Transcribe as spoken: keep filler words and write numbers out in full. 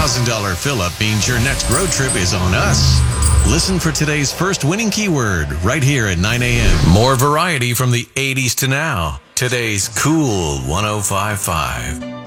thousand dollars fill-up means your next road trip is on us. Listen for today's first winning keyword right here at nine a.m. More variety from the eighties to now. Today's Cool one oh five point five.